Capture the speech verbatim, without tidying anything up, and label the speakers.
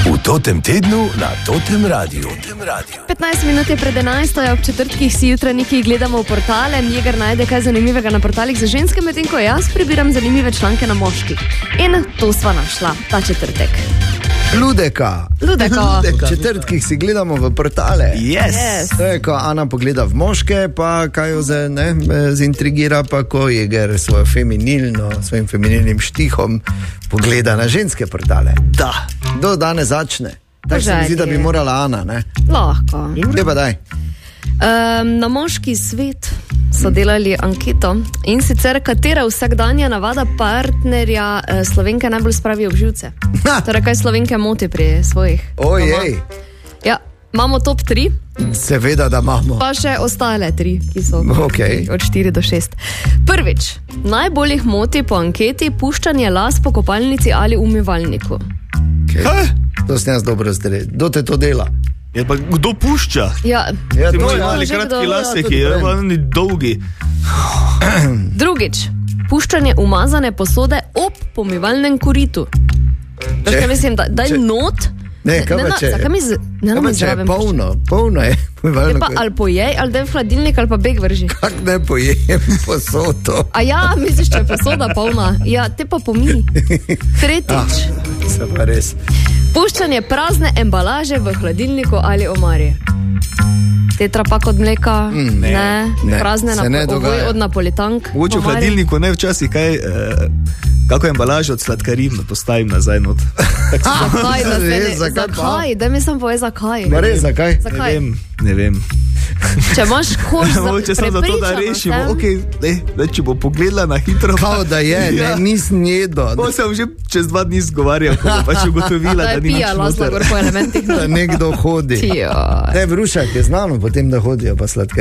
Speaker 1: V totem tednu na Totem Radiu.
Speaker 2: petnajst minut je pred enajsto, ob četrtkih si jutranjiki gledamo v portale. Jeger najde kaj zanimivega na portalih za ženske, medtem ko jaz prebiram zanimive članke na moških. In to sva našla ta četrtek.
Speaker 3: Ludeka.
Speaker 2: Ludeko.
Speaker 3: V četrtkih si gledamo v portale.
Speaker 2: Yes. Yes.
Speaker 3: To je, ko Ana pogleda v moške, pa kaj jo zdaj ne, zintrigira, pa ko Jeger svojo feminilno, svojim feminilnim štihom pogleda na ženske portale. Da. Do danes začne. Tako se mi zdi, da bi morala Ana, ne?
Speaker 2: Lahko.
Speaker 3: Te pa daj.
Speaker 2: Um, na moški svet so delali anketo in sicer katera vsakdanja navada partnerja eh, Slovenke najbolj spravi ob živce. Torej, kaj Slovenke moti pri svojih.
Speaker 3: Ojej.
Speaker 2: Ja, imamo top tri.
Speaker 3: Seveda, da imamo.
Speaker 2: Pa še ostale tri, ki so
Speaker 3: okay.
Speaker 2: od štiri do šest. Prvič, najbolj jih moti po anketi puščanje las po kopalnici ali umivalniku.
Speaker 3: Okay. To sem jaz dobro zdaj. Kdo te to dela?
Speaker 4: Ja, pa kdo pušča?
Speaker 2: Ja,
Speaker 4: ja, ti imaš mali kratki lasek, je oni dolgi.
Speaker 2: Drugič, puščanje umazane posode ob pomivalnem koritu. Če, mislim, da, daj če, not.
Speaker 3: Ne, kaj pa če?
Speaker 2: Zakaj mi z, ne
Speaker 3: kaj pa če je polno, polno je pomivalno
Speaker 2: korito. Ali pojej, ali daj v hladilnik, ali pa beg vrži.
Speaker 3: Kak ne pojem posodo?
Speaker 2: A ja, misliš, če je posoda polna? Ja, te pa pomij. Tretjič.
Speaker 3: Ah, se pa res.
Speaker 2: Puščanje prazne embalaže v hladilniku ali omari. Tetrapak od mleka, mm, ne, ne, prazne napo- od napolitank.
Speaker 4: Mogoče v hladilniku ne včasih kaj, eh, kako embalažo od sladkarin postavim nazaj not.
Speaker 2: Zakaj, da se ne, zakaj, da mi sem povej zakaj.
Speaker 3: Ma res, zakaj?
Speaker 2: Zakaj?
Speaker 4: Ne vem, ne vem.
Speaker 2: Če imaš kož za
Speaker 4: Mogoče sem zato, da rešimo, okej, okay, ne, če bo pogledala na hitro.
Speaker 3: Kao da je, ja. Ne, nisem jedel.
Speaker 4: Bo sem že čez dva dni zgovarjal, ko bo pač ugotovila, da, da ni nič noter.
Speaker 2: Da je pija, po elementih.
Speaker 3: Da nekdo hodi. Ne, Vrušak je znano potem, da hodijo pa sladke.